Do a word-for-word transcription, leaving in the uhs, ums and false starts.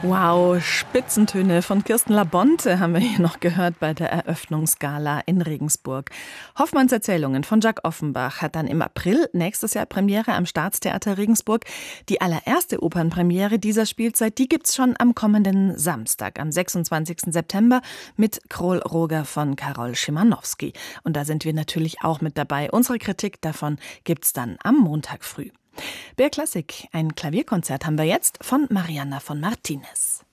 Wow, Spitzentöne von Kirsten Labonte haben wir hier noch gehört bei der Eröffnungsgala in Regensburg. Hoffmanns Erzählungen von Jacques Offenbach hat dann im April nächstes Jahr Premiere am Staatstheater Regensburg. Die allererste Opernpremiere dieser Spielzeit, die gibt's schon am kommenden Samstag, am sechsundzwanzigsten September mit Kroll-Roger von Karol Szymanowski. Und da sind wir natürlich auch mit dabei. Unsere Kritik davon gibt's dann am Montag früh. B R Klassik, ein Klavierkonzert haben wir jetzt von Marianna von Martinez.